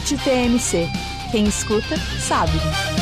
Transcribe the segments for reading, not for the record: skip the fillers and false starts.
TMC. Quem escuta, sabe.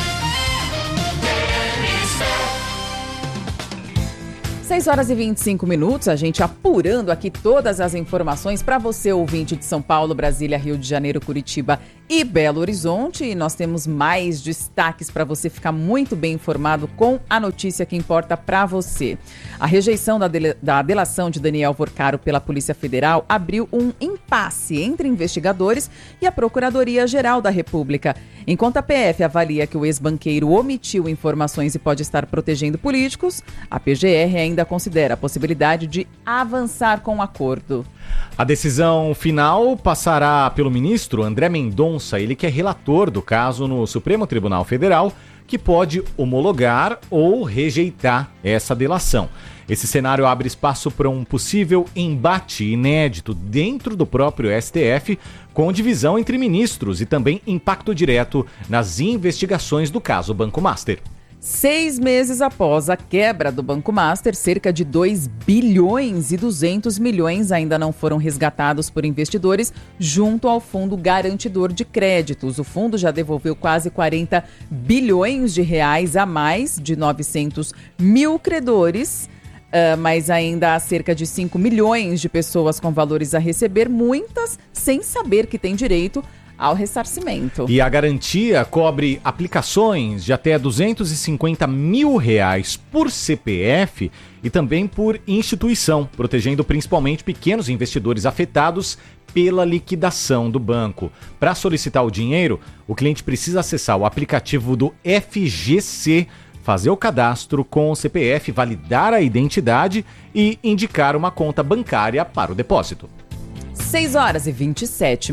6h25, a gente apurando aqui todas as informações para você, ouvinte de São Paulo, Brasília, Rio de Janeiro, Curitiba e Belo Horizonte. E nós temos mais destaques para você ficar muito bem informado com a notícia que importa para você. A rejeição da delação de Daniel Vorcaro pela Polícia Federal abriu um impasse entre investigadores e a Procuradoria-Geral da República. Enquanto a PF avalia que o ex-banqueiro omitiu informações e pode estar protegendo políticos, a PGR ainda considera a possibilidade de avançar com o acordo. A decisão final passará pelo ministro André Mendonça, ele que é relator do caso no Supremo Tribunal Federal, que pode homologar ou rejeitar essa delação. Esse cenário abre espaço para um possível embate inédito dentro do próprio STF, com divisão entre ministros e também impacto direto nas investigações do caso Banco Master. 6 meses após a quebra do Banco Master, cerca de 2 bilhões e 200 milhões ainda não foram resgatados por investidores junto ao Fundo Garantidor de Créditos. O fundo já devolveu quase 40 bilhões de reais a mais de 900 mil credores, mas ainda há cerca de 5 milhões de pessoas com valores a receber, muitas sem saber que têm direito ao ressarcimento. E a garantia cobre aplicações de até R$250 mil por CPF e também por instituição, protegendo principalmente pequenos investidores afetados pela liquidação do banco. Para solicitar o dinheiro, o cliente precisa acessar o aplicativo do FGC, fazer o cadastro com o CPF, validar a identidade e indicar uma conta bancária para o depósito. 6h27.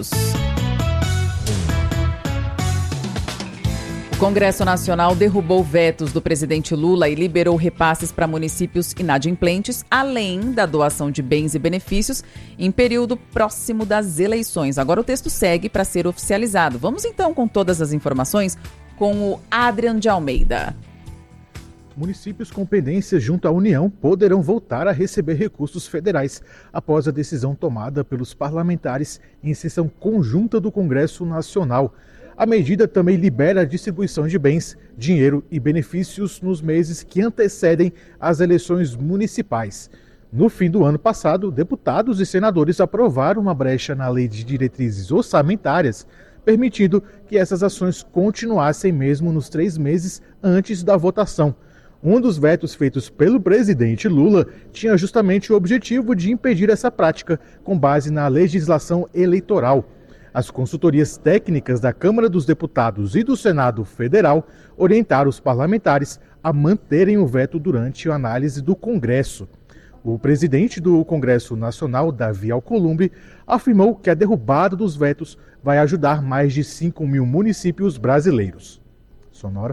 O Congresso Nacional derrubou vetos do presidente Lula e liberou repasses para municípios inadimplentes, além da doação de bens e benefícios em período próximo das eleições. Agora o texto segue para ser oficializado. Vamos então com todas as informações com o Adrian de Almeida. Municípios com pendências junto à União poderão voltar a receber recursos federais após a decisão tomada pelos parlamentares em sessão conjunta do Congresso Nacional. A medida também libera a distribuição de bens, dinheiro e benefícios nos meses que antecedem as eleições municipais. No fim do ano passado, deputados e senadores aprovaram uma brecha na Lei de Diretrizes Orçamentárias, permitindo que essas ações continuassem mesmo nos 3 meses antes da votação. Um dos vetos feitos pelo presidente Lula tinha justamente o objetivo de impedir essa prática com base na legislação eleitoral. As consultorias técnicas da Câmara dos Deputados e do Senado Federal orientaram os parlamentares a manterem o veto durante a análise do Congresso. O presidente do Congresso Nacional, Davi Alcolumbre, afirmou que a derrubada dos vetos vai ajudar mais de 5 mil municípios brasileiros. Sonora.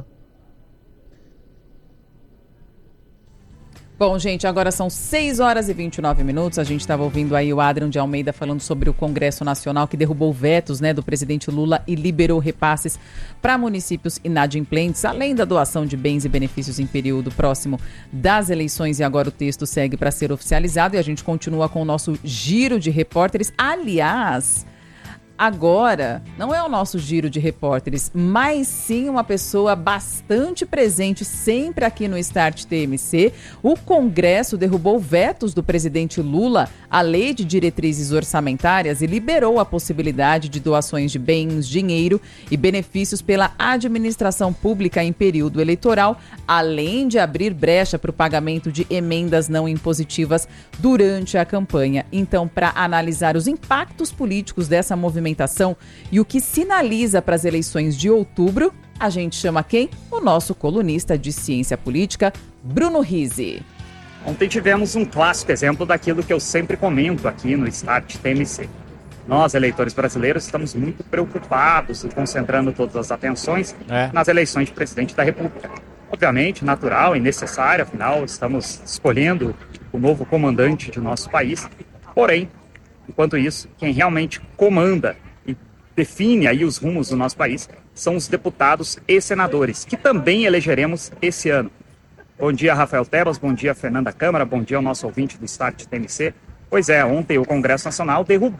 Bom, gente, agora são 6h29. A gente estava ouvindo aí o Adrian de Almeida falando sobre o Congresso Nacional que derrubou vetos, do presidente Lula e liberou repasses para municípios inadimplentes, além da doação de bens e benefícios em período próximo das eleições. E agora o texto segue para ser oficializado e a gente continua com o nosso giro de repórteres. Aliás, agora não é o nosso giro de repórteres, mas sim uma pessoa bastante presente sempre aqui no Start TMC. O Congresso derrubou vetos do presidente Lula à Lei de Diretrizes Orçamentárias e liberou a possibilidade de doações de bens, dinheiro e benefícios pela administração pública em período eleitoral, além de abrir brecha para o pagamento de emendas não impositivas durante a campanha. Então, para analisar os impactos políticos dessa movimentação e o que sinaliza para as eleições de outubro, a gente chama quem? O nosso colunista de ciência política, Bruno Rizzi. Ontem tivemos um clássico exemplo daquilo que eu sempre comento aqui no Start TMC. Nós, eleitores brasileiros, estamos muito preocupados e concentrando todas as atenções nas eleições de presidente da República. Obviamente, natural e necessário, afinal, estamos escolhendo o novo comandante de nosso país. Porém, enquanto isso, quem realmente comanda e define aí os rumos do nosso país são os deputados e senadores, que também elegeremos esse ano. Bom dia, Rafael Tebas, bom dia, Fernanda Câmara, bom dia ao nosso ouvinte do Start TMC. Pois é, ontem o Congresso Nacional derrubou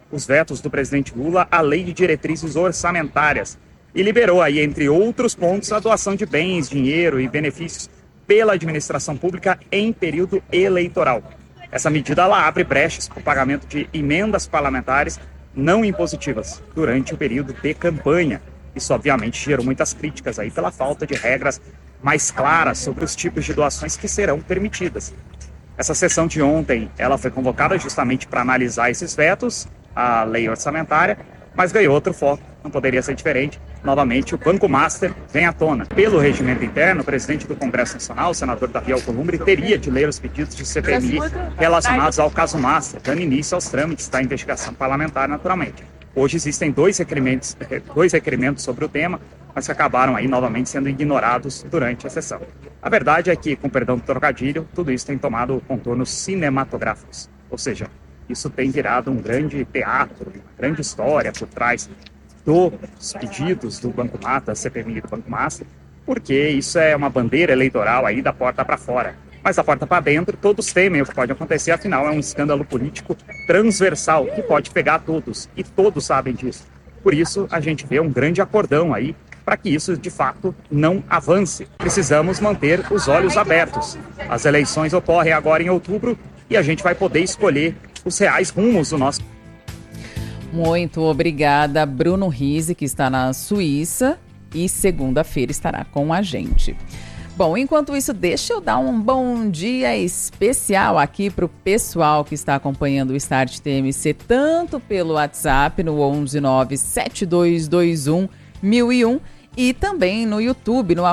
os vetos do presidente Lula à Lei de Diretrizes Orçamentárias e liberou aí, entre outros pontos, a doação de bens, dinheiro e benefícios pela administração pública em período eleitoral. Essa medida ela abre brechas para o pagamento de emendas parlamentares não impositivas durante o período de campanha. Isso, obviamente, gerou muitas críticas aí pela falta de regras mais claras sobre os tipos de doações que serão permitidas. Essa sessão de ontem ela foi convocada justamente para analisar esses vetos à lei orçamentária, mas ganhou outro foco, não poderia ser diferente. Novamente, o Banco Master vem à tona. Pelo regimento interno, o presidente do Congresso Nacional, o senador Davi Alcolumbre, teria de ler os pedidos de CPMI relacionados ao caso Master, dando início aos trâmites da investigação parlamentar, naturalmente. Hoje existem dois requerimentos sobre o tema, mas que acabaram aí novamente sendo ignorados durante a sessão. A verdade é que, com perdão do trocadilho, tudo isso tem tomado contornos cinematográficos, ou seja, isso tem virado um grande teatro, uma grande história por trás dos pedidos do Banco Master, da CPMI do Banco Master, porque isso é uma bandeira eleitoral aí da porta para fora. Mas da porta para dentro, todos temem o que pode acontecer, afinal é um escândalo político transversal que pode pegar todos, e todos sabem disso. Por isso, a gente vê um grande acordão aí para que isso, de fato, não avance. Precisamos manter os olhos abertos. As eleições ocorrem agora em outubro e a gente vai poder escolher os reais rumos do nosso. Muito obrigada, Bruno Rizzi, que está na Suíça e segunda-feira estará com a gente. Bom, enquanto isso, deixa eu dar um bom dia especial aqui para o pessoal que está acompanhando o Start TMC, tanto pelo WhatsApp no 11972211001 e também no YouTube no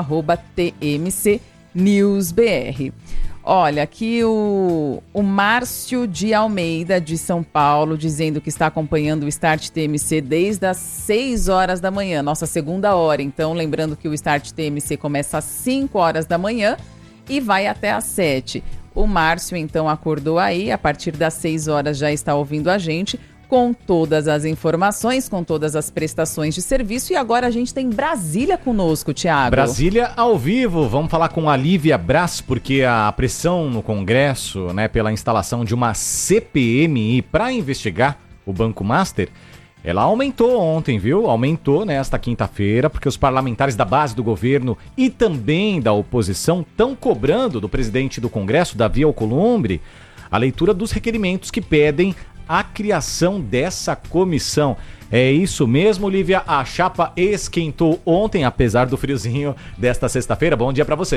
@TMCNewsBR. Olha, aqui o Márcio de Almeida, de São Paulo, dizendo que está acompanhando o Start TMC desde as 6 horas da manhã, nossa segunda hora. Então, lembrando que o Start TMC começa às 5 horas da manhã e vai até às 7. O Márcio, então, acordou aí, a partir das 6 horas já está ouvindo a gente, com todas as informações, com todas as prestações de serviço. E agora a gente tem Brasília conosco, Thiago. Brasília ao vivo. Vamos falar com a Lívia Braz, porque a pressão no Congresso, né, pela instalação de uma CPMI para investigar o Banco Master, ela aumentou ontem, viu? Aumentou nesta quinta-feira, porque os parlamentares da base do governo e também da oposição estão cobrando do presidente do Congresso, Davi Alcolumbre, a leitura dos requerimentos que pedem a criação dessa comissão. É isso mesmo, Lívia? A chapa esquentou ontem, apesar do friozinho desta sexta-feira. Bom dia para você.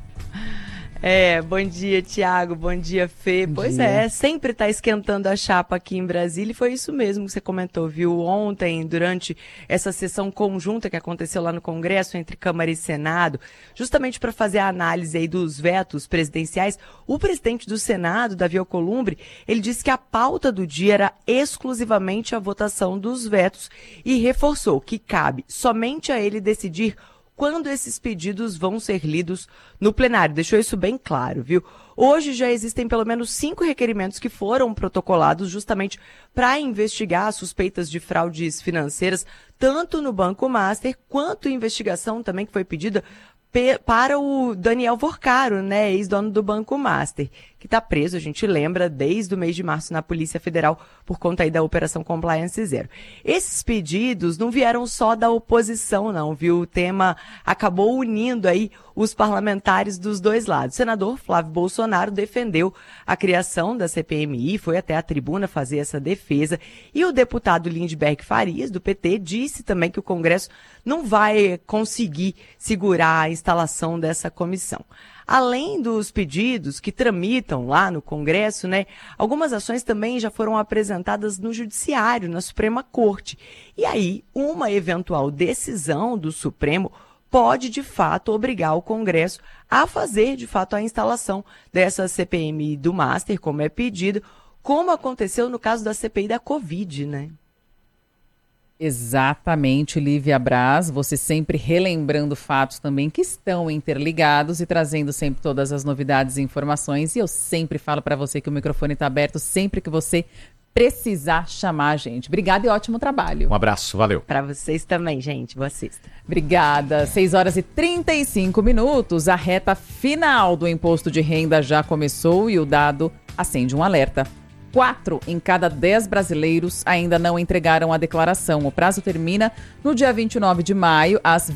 Bom dia, Thiago, bom dia, Fê. Pois é, sempre tá esquentando a chapa aqui em Brasília e foi isso mesmo que você comentou, viu? Ontem, durante essa sessão conjunta que aconteceu lá no Congresso entre Câmara e Senado, justamente para fazer a análise aí dos vetos presidenciais, o presidente do Senado, Davi Alcolumbre, ele disse que a pauta do dia era exclusivamente a votação dos vetos e reforçou que cabe somente a ele decidir quando esses pedidos vão ser lidos no plenário. Deixou isso bem claro, viu? Hoje já existem pelo menos 5 requerimentos que foram protocolados justamente para investigar suspeitas de fraudes financeiras, tanto no Banco Master, quanto investigação também que foi pedida para o Daniel Vorcaro, né, ex-dono do Banco Master, que está preso, a gente lembra, desde o mês de março na Polícia Federal por conta aí da Operação Compliance Zero. Esses pedidos não vieram só da oposição, não, viu? O tema acabou unindo aí os parlamentares dos dois lados. O senador Flávio Bolsonaro defendeu a criação da CPMI, foi até a tribuna fazer essa defesa, e o deputado Lindbergh Farias, do PT, disse também que o Congresso não vai conseguir segurar a instalação dessa comissão. Além dos pedidos que tramitam lá no Congresso, né, algumas ações também já foram apresentadas no Judiciário, na Suprema Corte. E aí, uma eventual decisão do Supremo pode, de fato, obrigar o Congresso a fazer, de fato, a instalação dessa CPMI do Master, como é pedido, como aconteceu no caso da CPI da Covid, né? Exatamente, Lívia Braz, você sempre relembrando fatos também que estão interligados e trazendo sempre todas as novidades e informações. E eu sempre falo para você que o microfone está aberto sempre que você precisar chamar a gente. Obrigada e ótimo trabalho. Um abraço, valeu. Para vocês também, gente. Boa sexta. Obrigada. 6 horas e 35 minutos. A reta final do imposto de renda já começou e o dado acende um alerta. 4 em cada 10 brasileiros ainda não entregaram a declaração. O prazo termina no dia 29 de maio, às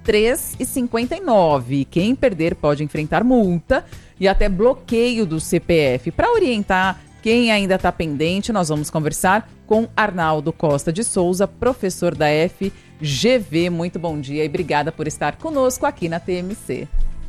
23h59. Quem perder pode enfrentar multa e até bloqueio do CPF. Para orientar quem ainda está pendente, nós vamos conversar com Arnaldo Costa de Souza, professor da FGV. Muito bom dia e obrigada por estar conosco aqui na TMC.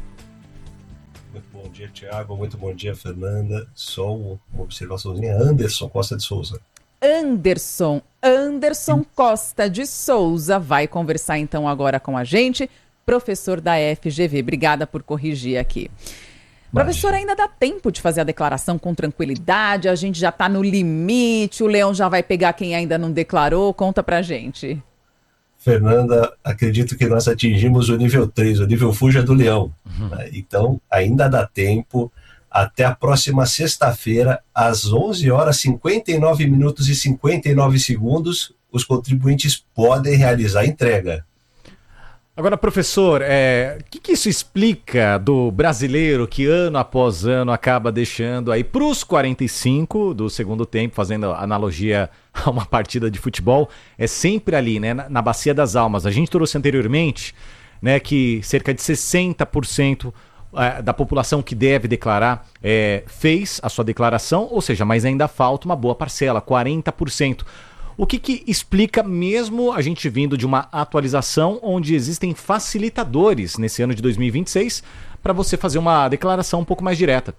Muito bom dia, Tiago. Muito bom dia, Fernanda. Só uma observaçãozinha. Anderson Costa de Souza. Anderson Costa de Souza vai conversar então agora com a gente, professor da FGV. Obrigada por corrigir aqui. Professor, ainda dá tempo de fazer a declaração com tranquilidade? A gente já está no limite, o leão já vai pegar quem ainda não declarou? Conta pra gente. Fernanda, acredito que nós atingimos o nível 3, o nível fuja do leão. Então, ainda dá tempo. Até a próxima sexta-feira, às 11h59min e 59 segundos, os contribuintes podem realizar a entrega. Agora, professor, o que isso explica do brasileiro que ano após ano acaba deixando aí para os 45 do segundo tempo, fazendo analogia a uma partida de futebol, é sempre ali, né, na bacia das almas. A gente trouxe anteriormente, né, que cerca de 60% da população que deve declarar fez a sua declaração, ou seja, mas ainda falta uma boa parcela, 40%. O que explica, mesmo a gente vindo de uma atualização onde existem facilitadores nesse ano de 2026 para você fazer uma declaração um pouco mais direta?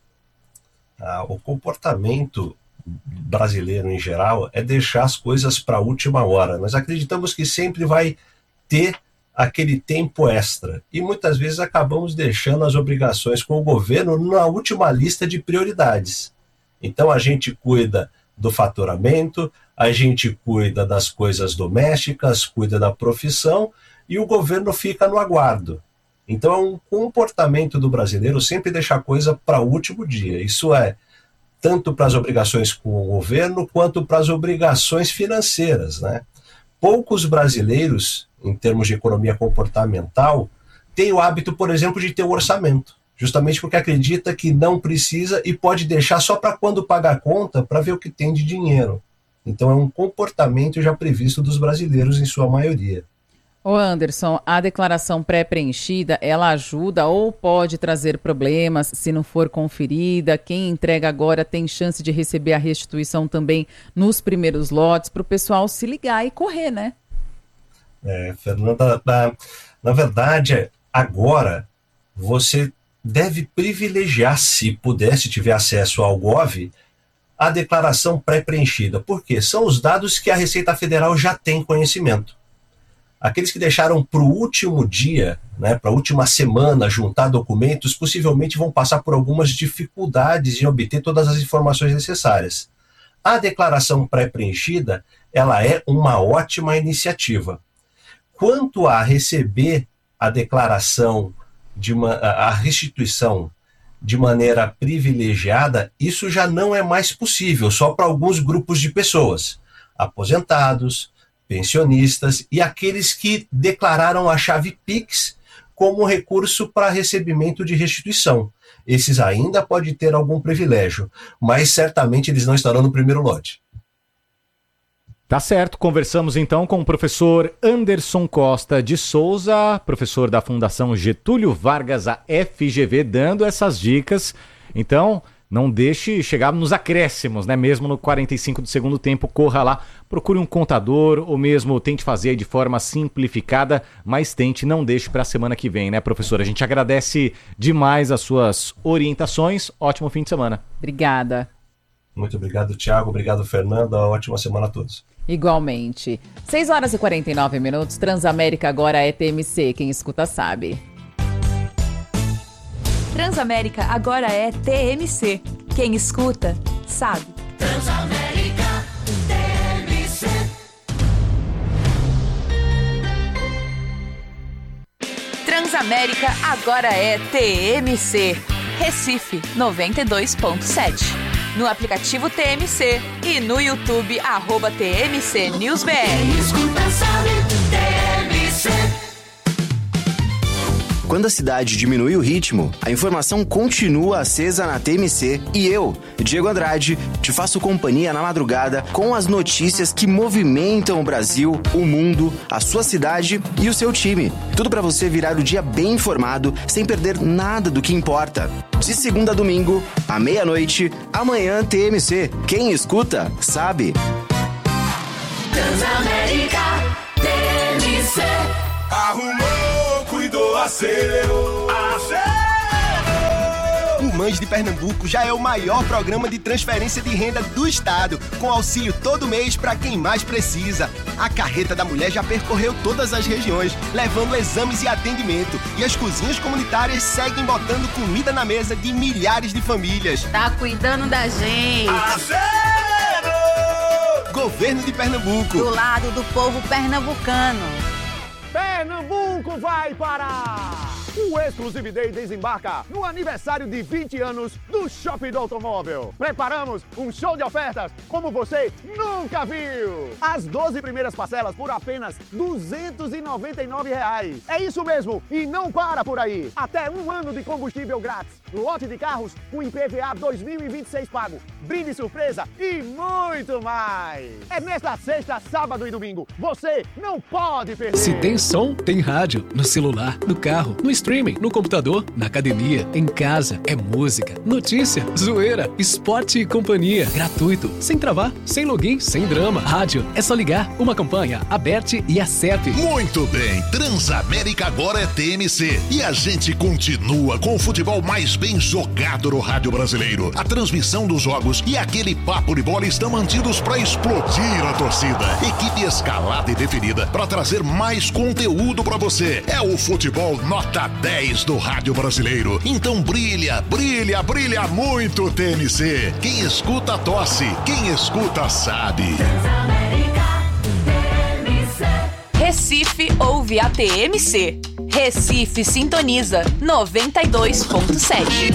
O comportamento brasileiro em geral é deixar as coisas para a última hora. Nós acreditamos que sempre vai ter aquele tempo extra e muitas vezes acabamos deixando as obrigações com o governo na última lista de prioridades. Então a gente cuida do faturamento, a gente cuida das coisas domésticas, cuida da profissão e o governo fica no aguardo. Então é um comportamento do brasileiro sempre deixar a coisa para o último dia. Isso é tanto para as obrigações com o governo quanto para as obrigações financeiras, né? Poucos brasileiros, em termos de economia comportamental, têm o hábito, por exemplo, de ter um orçamento. Justamente porque acredita que não precisa e pode deixar só para quando pagar a conta para ver o que tem de dinheiro. Então é um comportamento já previsto dos brasileiros em sua maioria. Ô Anderson, a declaração pré-preenchida, ela ajuda ou pode trazer problemas se não for conferida? Quem entrega agora tem chance de receber a restituição também nos primeiros lotes, para o pessoal se ligar e correr, né? Fernanda, na verdade, agora você deve privilegiar, se puder, se tiver acesso ao Gov, a declaração pré-preenchida. Por quê? São os dados que a Receita Federal já tem conhecimento. Aqueles que deixaram para o último dia, né, para a última semana, juntar documentos, possivelmente vão passar por algumas dificuldades em obter todas as informações necessárias. A declaração pré-preenchida, ela é uma ótima iniciativa. Quanto a receber a declaração, a restituição de maneira privilegiada, isso já não é mais possível, só para alguns grupos de pessoas, aposentados, pensionistas e aqueles que declararam a chave Pix como recurso para recebimento de restituição. Esses ainda podem ter algum privilégio, mas certamente eles não estarão no primeiro lote. Tá certo, conversamos então com o professor Anderson Costa de Souza, professor da Fundação Getúlio Vargas, a FGV, dando essas dicas. Então, não deixe chegar nos acréscimos, né? Mesmo no 45 do segundo tempo, corra lá, procure um contador ou mesmo tente fazer de forma simplificada, mas tente, não deixe para a semana que vem, né, professor? A gente agradece demais as suas orientações. Ótimo fim de semana. Obrigada. Muito obrigado, Tiago. Obrigado, Fernanda. Ótima semana a todos. Igualmente. 6h49, Transamérica agora é TMC. Quem escuta sabe. Transamérica agora é TMC. Quem escuta sabe. Transamérica TMC. Transamérica agora é TMC. Recife 92.7. No aplicativo TMC e no YouTube, @TMC NewsBR. Quem escuta sabe, TMC. Quando a cidade diminui o ritmo, a informação continua acesa na TMC e eu, Diego Andrade, te faço companhia na madrugada com as notícias que movimentam o Brasil, o mundo, a sua cidade e o seu time. Tudo para você virar o dia bem informado, sem perder nada do que importa. De segunda a domingo, à meia-noite, amanhã TMC. Quem escuta, sabe. Transamérica, TMC. Arrumou, cuidou, acelerou. O Mães de Pernambuco já é o maior programa de transferência de renda do estado, com auxílio todo mês para quem mais precisa. A Carreta da Mulher já percorreu todas as regiões, levando exames e atendimento. E as cozinhas comunitárias seguem botando comida na mesa de milhares de famílias. Tá cuidando da gente. Governo de Pernambuco. Do lado do povo pernambucano. Pernambuco vai parar! O Exclusive Day desembarca no aniversário de 20 anos do Shopping do Automóvel. Preparamos um show de ofertas como você nunca viu. As 12 primeiras parcelas por apenas R$ 299. É isso mesmo, e não para por aí. Até 1 ano de combustível grátis, lote de carros com IPVA 2026 pago, brinde surpresa e muito mais. É nesta sexta, sábado e domingo. Você não pode perder. Se tem som, tem rádio. No celular, no carro, no streaming, no computador, na academia, em casa. É música, notícia, zoeira, esporte e companhia. Gratuito, sem travar, sem login, sem drama. Rádio, é só ligar. Uma campanha, aperte e acerte. Muito bem, Transamérica agora é TMC. E a gente continua com o futebol mais bem jogado no rádio brasileiro. A transmissão dos jogos e aquele papo de bola estão mantidos para explodir a torcida. Equipe escalada e definida para trazer mais conteúdo para você. É o futebol nota 10 do rádio brasileiro. Então brilha, brilha, brilha muito, TMC. Quem escuta tosse, quem escuta sabe. Recife ouve a TMC. Recife sintoniza 92.7.